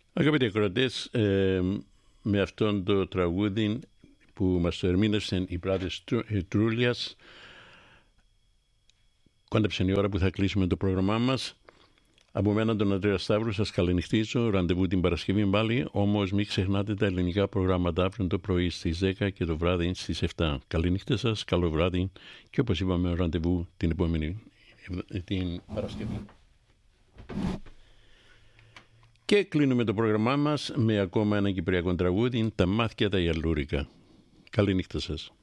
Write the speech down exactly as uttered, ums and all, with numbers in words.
Αγαπητοί ακροατές, ε, με αυτόν το τραγούδι που μας το ερμήνευσαν οι Brothers Trullias, κόντεψε η ώρα που θα κλείσουμε το πρόγραμμά μας. Από μένα τον Ανδρέα Σταύρου σας καληνυχτίζω, ραντεβού την Παρασκευή πάλι, όμως μην ξεχνάτε τα ελληνικά προγράμματα αύριο το πρωί στις δέκα και το βράδυ στις επτά. Καληνύχτα σας, καλό βράδυ και όπως είπαμε ραντεβού την επόμενη την Παρασκευή. Και κλείνουμε το πρόγραμμά μας με ακόμα ένα κυπριακό τραγούδι, τα μάτια τα γυαλούρικα. Καληνύχτα σας.